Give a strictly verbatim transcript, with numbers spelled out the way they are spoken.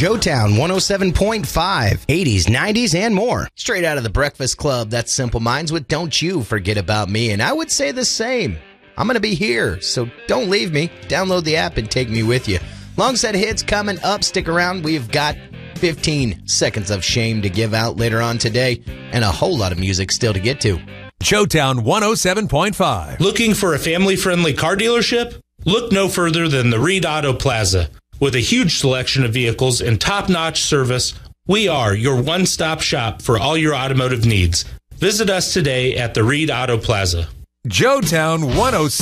Joetown one oh seven point five, eighties, nineties, and more. Straight out of the Breakfast Club, that's Simple Minds with Don't You Forget About Me. And I would say the same. I'm going to be here, so don't leave me. Download the app and take me with you. Long set hits coming up. Stick around. We've got fifteen seconds of shame to give out later on today, and a whole lot of music still to get to. Joetown one oh seven point five. Looking for a family-friendly car dealership? Look no further than the Reed Auto Plaza. With a huge selection of vehicles and top-notch service, we are your one-stop shop for all your automotive needs. Visit us today at the Reed Auto Plaza. Joetown one oh seven.